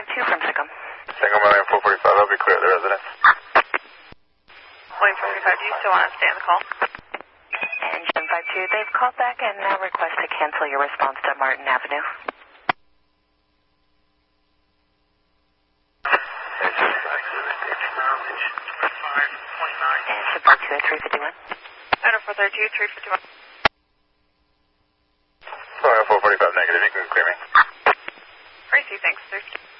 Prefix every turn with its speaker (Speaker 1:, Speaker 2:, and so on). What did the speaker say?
Speaker 1: 752 from Sikkim.
Speaker 2: Single Million 445, I'll be clear of the residence.
Speaker 3: William 445, do you still want to stay on the call?
Speaker 1: And 752, they've called back and now request to cancel your response to Martin Avenue. And 752 at 351.
Speaker 3: Item 432, 351.
Speaker 2: Sorry, 445 negative, you can clear me.
Speaker 3: Crazy, thanks, sir.